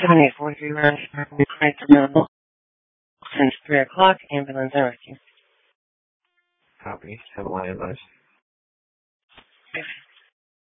7843 Rose Parkway, available since 3 o'clock. Ambulance and rescue. Copy. Have one ambulance.